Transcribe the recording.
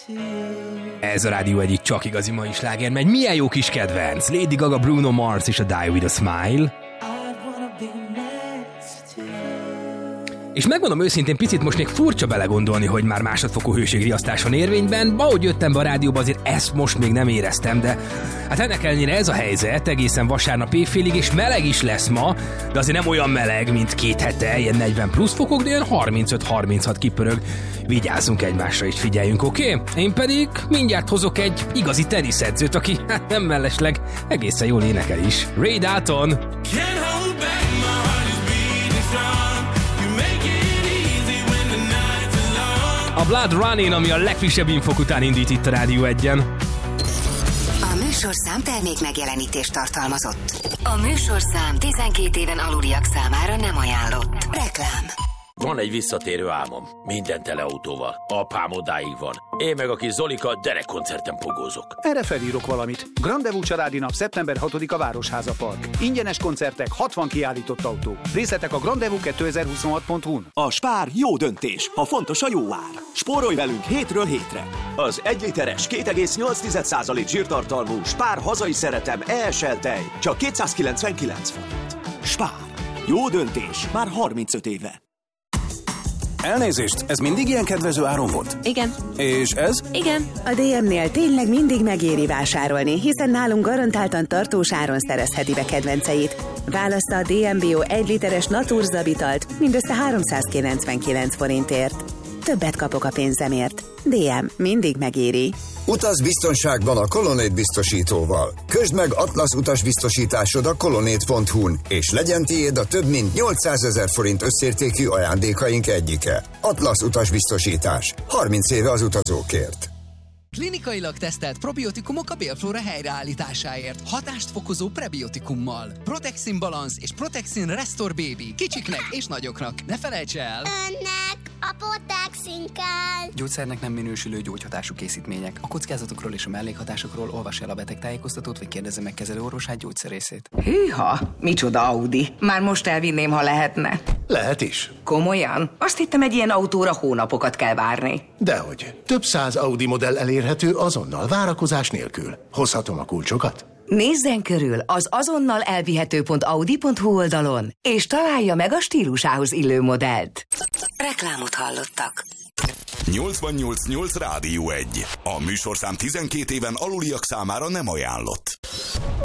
Ez a Rádió egyik csak igazi mai sláger, megy. Milyen jó kis kedvenc! Lady Gaga, Bruno Mars és a Die With A Smile. És megmondom őszintén, picit most még furcsa belegondolni, hogy már másodfokú hőségriasztás van érvényben. Ahogy jöttem be a rádióba, azért ezt most még nem éreztem, de hát ennek ellenére ez a helyzet egészen vasárnap éjfélig, és meleg is lesz ma, de azért nem olyan meleg, mint 2 hete, ilyen 40 plusz fokok, de ilyen 35-36 kipörög. Vigyázzunk egymásra és figyeljünk, oké? Én pedig mindjárt hozok egy igazi teniszedzőt, aki hát nem mellesleg egészen jól énekel is. Ray Dalton! A Blood Running, ami a legfrissebb infok után indít itt a Rádió 1-en. A műsorszám termék megjelenítést tartalmazott. A műsorszám 12 éven aluliak számára nem ajánlott. Reklám. Van egy visszatérő álmom. Minden teleautóval. Apám odáig van. Én meg a kis Zolika derekkoncerten pogózok. Erre felírok valamit. Grandevú családi nap szeptember 6-a Városháza Park. Ingyenes koncertek, 60 kiállított autó. Részletek a grandevú2026.hu-n. A Spár jó döntés, ha fontos a jó ár. Spórolj velünk hétről hétre. Az 1 literes 2,8% zsírtartalmú Spár hazai szeretem ESL tej csak 299 forint. Spár. Jó döntés már 35 éve. Elnézést, ez mindig ilyen kedvező áron volt? Igen. És ez? Igen. A DM-nél tényleg mindig megéri vásárolni, hiszen nálunk garantáltan tartós áron szerezheti be kedvenceit. Válassza a DM Bio 1 literes Naturzabitalt mindössze 399 forintért. Többet kapok a pénzemért. DM mindig megéri. Utaz biztonságban a Colonnade biztosítóval. Közd meg Atlasz utasbiztosításod a colonnade.hu-n, és legyen tiéd a több mint 800 000 forint összértékű ajándékaink egyike. Atlasz utasbiztosítás. 30 éve az utazókért. Klinikailag tesztelt probiotikumok a bélflóra helyreállításáért. Hatást fokozó prebiotikummal. Protexin Balance és Protexin Restore Baby. Kicsiknek és nagyoknak. Ne felejts el! Önnek a Protexin kell! Gyógyszernek nem minősülő gyógyhatású készítmények. A kockázatokról és a mellékhatásokról olvassa el a betegtájékoztatót, vagy kérdezze meg kezelőorvosát, gyógyszerészét. Hűha! Micsoda Audi! Már most elvinném, ha lehetne. Lehet is. Komolyan? Azt hittem, egy ilyen autóra hónapokat kell várni. Dehogy. Több száz Audi modell elérhető azonnal, várakozás nélkül. Hozhatom a kulcsokat? Nézzen körül az azonnal elvihető.audi.hu oldalon, és találja meg a stílusához illő modellt. Reklámot hallottak. 88.8 Rádió 1. A műsorszám 12 éven aluliak számára nem ajánlott.